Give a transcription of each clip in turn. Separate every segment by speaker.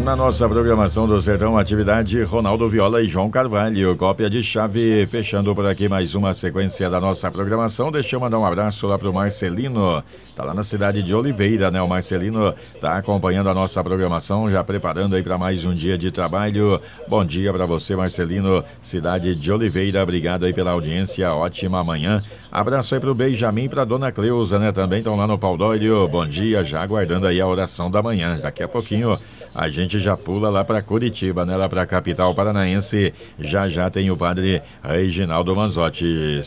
Speaker 1: Na nossa programação do Sertão, atividade Ronaldo Viola e João Carvalho, cópia de chave. Fechando por aqui mais uma sequência da nossa programação. Deixa eu mandar um abraço lá pro Marcelino, tá lá na cidade de Oliveira, né? O Marcelino tá acompanhando a nossa programação, já preparando aí para mais um dia de trabalho. Bom dia para você, Marcelino, cidade de Oliveira, obrigado aí pela audiência, ótima manhã. Abraço aí pro Benjamin e pra dona Cleusa, né? Também estão lá no Pau Dório. Bom dia, já aguardando aí a oração da manhã. Daqui a pouquinho a gente já pula lá para Curitiba, né? Lá para a capital paranaense. Já tem o padre Reginaldo Manzotti.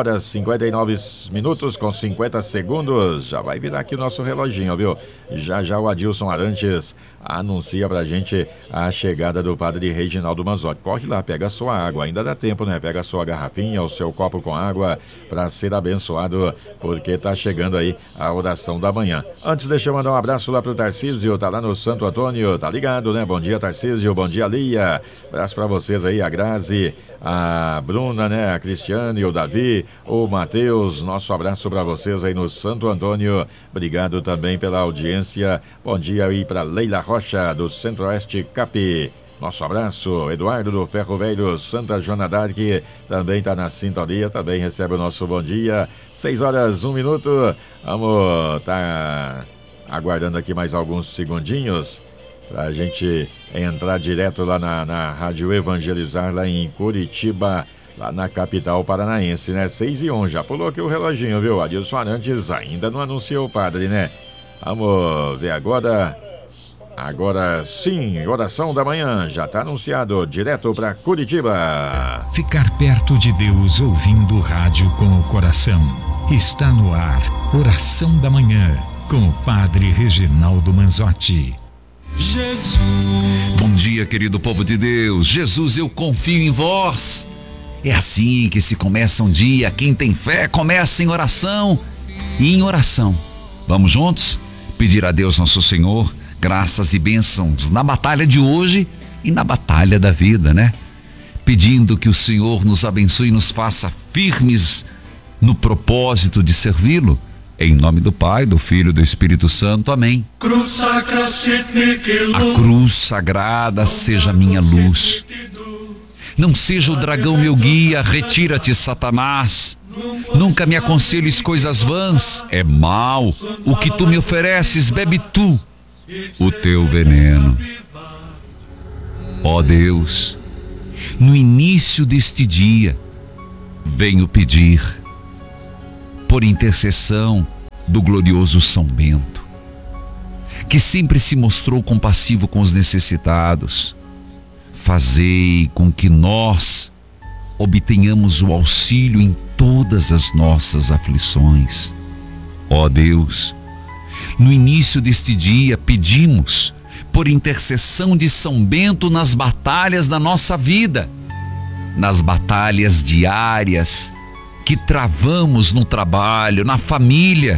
Speaker 1: 5h59 com 50 segundos. Já vai virar aqui o nosso reloginho, viu? Já o Adilson Arantes anuncia pra gente a chegada do padre Reginaldo Manzotti. Corre lá, pega a sua água. Ainda dá tempo, né? Pega a sua garrafinha, o seu copo com água para ser abençoado, porque tá chegando aí a oração da manhã. Antes, deixa eu mandar um abraço lá pro Tarcísio, tá lá no Santo Antônio, tá ligado, né? Bom dia, Tarcísio, bom dia, Lia. Abraço pra vocês aí, a Grazi, a Bruna, né? A Cristiane, o Davi, o Matheus. Nosso abraço pra vocês aí no Santo Antônio. Obrigado também pela audiência. Bom dia aí pra Leila Rocha, do Centro-Oeste Capi. Nosso abraço, Eduardo do Ferro Velho, Santa Joana d'Arc, também está na sintonia, também recebe o nosso bom dia. 6h01. Vamos tá aguardando aqui mais alguns segundinhos para a gente entrar direto lá na Rádio Evangelizar, lá em Curitiba, lá na capital paranaense, né? 6h01, já pulou aqui o reloginho, viu? Adilson Arantes ainda não anunciou o padre, né? Vamos ver agora. Agora sim, oração da manhã, já está anunciado, direto para Curitiba.
Speaker 2: Ficar perto de Deus ouvindo rádio com o coração. Está no ar, oração da manhã, com o padre Reginaldo Manzotti.
Speaker 3: Jesus.
Speaker 4: Bom dia, querido povo de Deus. Jesus, eu confio em vós. É assim que se começa um dia. Quem tem fé começa em oração. E em oração, vamos juntos pedir a Deus nosso Senhor graças e bênçãos na batalha de hoje e na batalha da vida, né? Pedindo que o Senhor nos abençoe e nos faça firmes no propósito de servi-lo. Em nome do Pai, do Filho e do Espírito Santo. Amém. A cruz sagrada seja minha luz. Não seja o dragão meu guia, retira-te, Satanás. Nunca me aconselhes coisas vãs, é mal. O que tu me ofereces, bebe tu o teu veneno. Ó Deus, no início deste dia, venho pedir, por intercessão do glorioso São Bento, que sempre se mostrou compassivo com os necessitados, fazei com que nós obtenhamos o auxílio em todas as nossas aflições. Ó Deus, no início deste dia pedimos por intercessão de São Bento nas batalhas da nossa vida, nas batalhas diárias que travamos no trabalho, na família.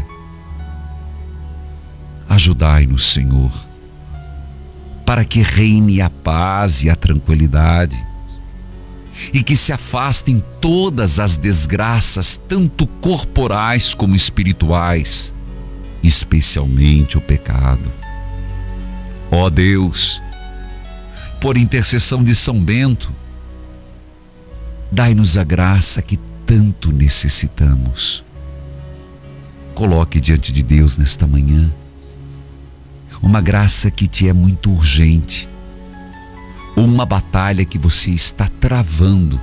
Speaker 4: Ajudai-nos, Senhor, para que reine a paz e a tranquilidade e que se afastem todas as desgraças, tanto corporais como espirituais, especialmente o pecado. Ó Deus, por intercessão de São Bento, dai-nos a graça que tanto necessitamos. Coloque diante de Deus nesta manhã uma graça que te é muito urgente, ou uma batalha que você está travando.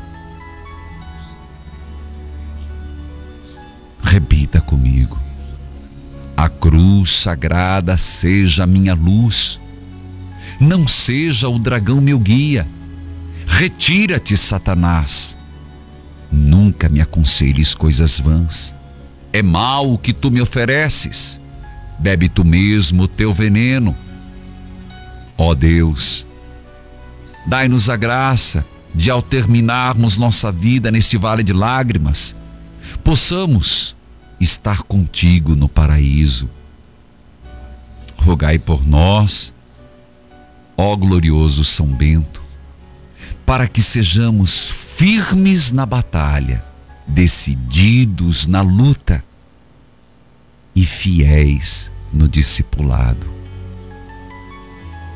Speaker 4: Repita comigo: a cruz sagrada seja minha luz, não seja o dragão meu guia. Retira-te, Satanás. Nunca me aconselhes coisas vãs. É mal o que tu me ofereces. Bebe tu mesmo o teu veneno. Ó Deus, dai-nos a graça de, ao terminarmos nossa vida neste vale de lágrimas, possamos estar contigo no paraíso. Rogai por nós, ó glorioso São Bento, para que sejamos firmes na batalha, decididos na luta e fiéis no discipulado.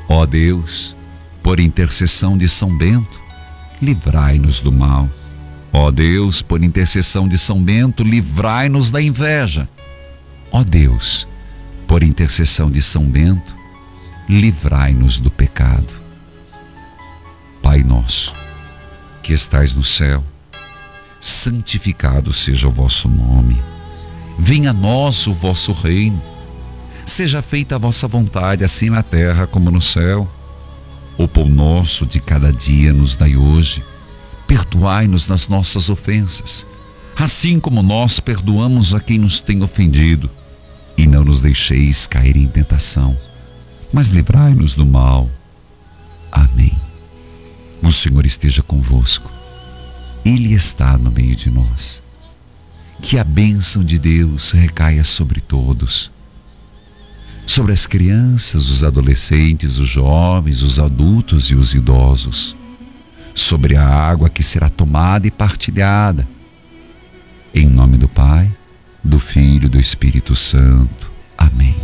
Speaker 4: Ó Deus, por intercessão de São Bento, livrai-nos do mal. Ó Deus, por intercessão de São Bento, livrai-nos da inveja. Ó Deus, por intercessão de São Bento, livrai-nos do pecado. Pai nosso, que estais no céu, santificado seja o vosso nome. Venha a nós o vosso reino. Seja feita a vossa vontade, assim na terra como no céu. O pão nosso de cada dia nos dai hoje. Perdoai-nos nas nossas ofensas, assim como nós perdoamos a quem nos tem ofendido. E não nos deixeis cair em tentação, mas livrai-nos do mal. Amém. O Senhor esteja convosco. Ele está no meio de nós. Que a bênção de Deus recaia sobre todos. Sobre as crianças, os adolescentes, os jovens, os adultos e os idosos. Sobre a água que será tomada e partilhada. Em nome do Pai, do Filho e do Espírito Santo. Amém.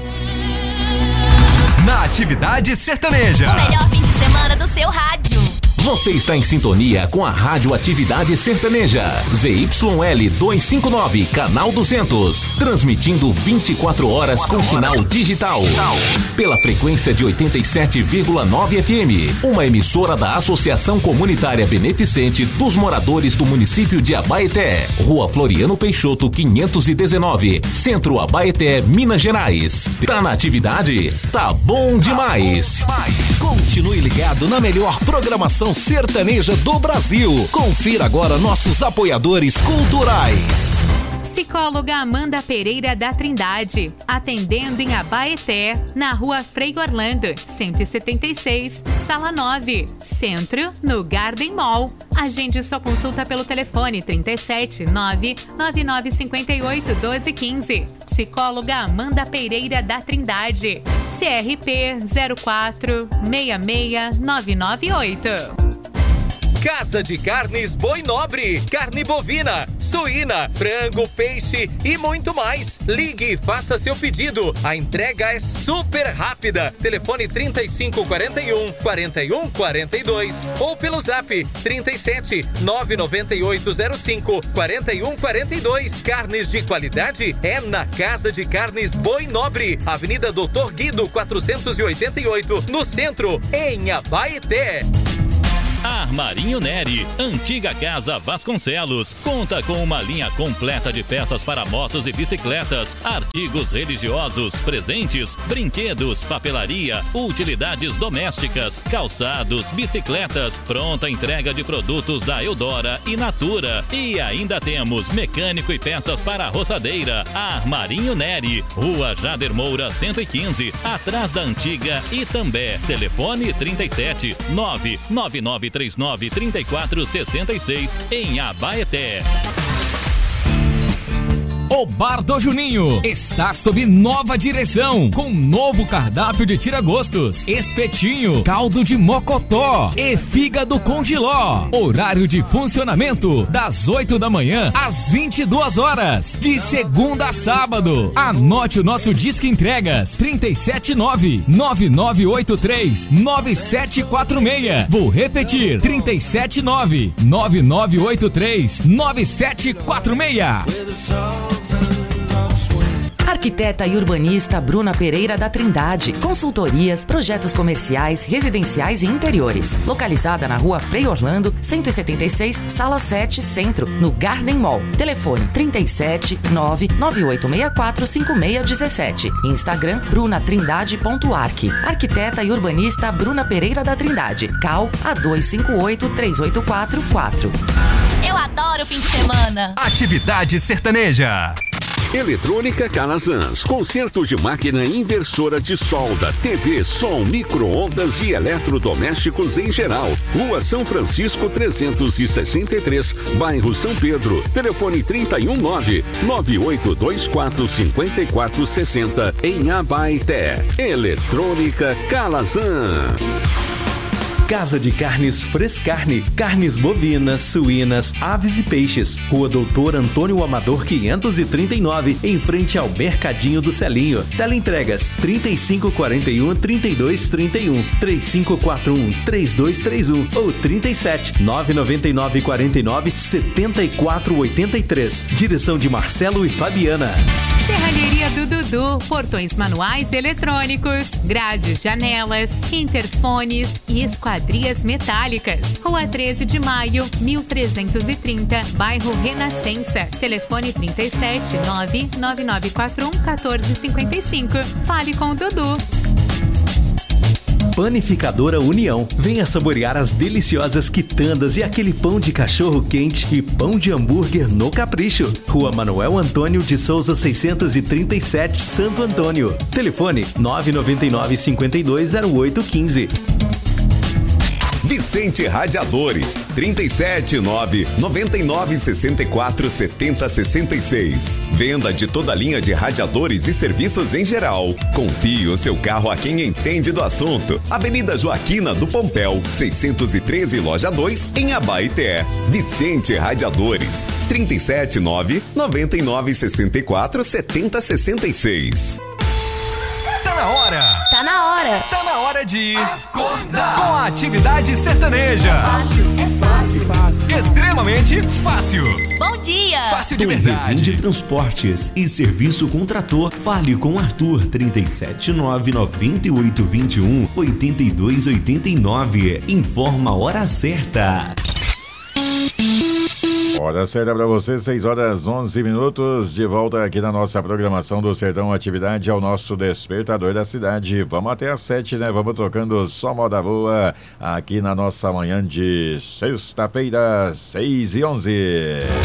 Speaker 3: Na Atividade Sertaneja.
Speaker 5: O melhor fim de semana do seu rádio.
Speaker 3: Você está em sintonia com a Rádio Atividade Sertaneja. ZYL 259, canal 200. Transmitindo 24 horas com sinal digital. Pela frequência de 87,9 FM. Uma emissora da Associação Comunitária Beneficente dos Moradores do município de Abaeté. Rua Floriano Peixoto, 519. Centro Abaeté, Minas Gerais. Tá na atividade? Tá bom demais. Continue ligado na melhor programação sertaneja do Brasil. Confira agora nossos apoiadores culturais.
Speaker 6: Psicóloga Amanda Pereira da Trindade, atendendo em Abaeté, na Rua Frei Orlando, 176, Sala 9, Centro, no Garden Mall. Agende sua consulta pelo telefone 37 99958 1215. Psicóloga Amanda Pereira da Trindade, CRP 0466998.
Speaker 7: Casa de Carnes Boi Nobre, carne bovina, suína, frango, peixe e muito mais. Ligue e faça seu pedido. A entrega é super rápida. Telefone 3541 4142 ou pelo zap 37 99805 4142. Carnes de qualidade é na Casa de Carnes Boi Nobre, Avenida Doutor Guido 488, no centro, em Abaeté.
Speaker 8: Armarinho Neri, antiga Casa Vasconcelos, conta com uma linha completa de peças para motos e bicicletas, artigos religiosos, presentes, brinquedos, papelaria, utilidades domésticas, calçados, bicicletas, pronta entrega de produtos da Eudora e Natura. E ainda temos mecânico e peças para a roçadeira. Armarinho Neri, Rua Jader Moura 115, atrás da antiga Itambé. Telefone 37 99939 3466 em Abaeté.
Speaker 3: O Bar do Juninho está sob nova direção, com novo cardápio de tira-gostos, espetinho, caldo de mocotó e fígado com jiló. Horário de funcionamento das 8 da manhã às 22 horas, de segunda a sábado. Anote o nosso disque entregas 379-9983-9746. Vou repetir, 379-9983-9746.
Speaker 9: Arquiteta e urbanista Bruna Pereira da Trindade. Consultorias, projetos comerciais, residenciais e interiores. Localizada na Rua Frei Orlando, 176, Sala 7, Centro, no Garden Mall. Telefone 37 99864 5617. Instagram brunatrindade.arq. Arquiteta e urbanista Bruna Pereira da Trindade. CAL A258 3844.
Speaker 5: Eu adoro o fim de semana.
Speaker 3: Atividade Sertaneja.
Speaker 10: Eletrônica Calazans, consertos de máquina inversora de solda, TV, som, micro-ondas e eletrodomésticos em geral. Rua São Francisco 363, bairro São Pedro. Telefone 319-9824-5460 em Abaeté. Eletrônica Calazans.
Speaker 11: Casa de Carnes Frescarne, carnes bovinas, suínas, aves e peixes. Rua Doutor Antônio Amador 539, em frente ao Mercadinho do Celinho. Teleentregas 3541-3231, 3541-3231 ou 37-999-49-7483. Direção de Marcelo e Fabiana.
Speaker 6: Serralheria do Dudu, portões manuais eletrônicos, grades, janelas, interfones e esquadrias metálicas. Rua 13 de Maio, 1330, bairro Renascença. Telefone 37-99941-1455. Fale com o Dudu.
Speaker 11: Panificadora União. Venha saborear as deliciosas quitandas e aquele pão de cachorro quente e pão de hambúrguer no Capricho. Rua Manuel Antônio de Souza 637, Santo Antônio. Telefone 999-520815.
Speaker 12: Vicente Radiadores, 379-9964-7066. Venda de toda a linha de radiadores e serviços em geral. Confie o seu carro a quem entende do assunto. Avenida Joaquina do Pompéu, 613, Loja 2, em Abaeté. Vicente Radiadores, 379-9964-7066.
Speaker 13: Tá na hora!
Speaker 5: Tá na hora!
Speaker 13: Tá na hora de acordar com a atividade sertaneja.
Speaker 5: É fácil.
Speaker 13: Extremamente fácil.
Speaker 5: Bom dia!
Speaker 13: Fácil de
Speaker 11: Dom
Speaker 13: verdade.
Speaker 11: Resende Transportes e Serviço com Trator. Fale com Arthur 379-9821-8289. Informa a hora certa.
Speaker 1: Hora certa para você, 6h11, de volta aqui na nossa programação do Sertão Atividade, ao nosso despertador da cidade. Vamos até às 7, né? Vamos tocando só moda boa aqui na nossa manhã de sexta-feira, 6h11.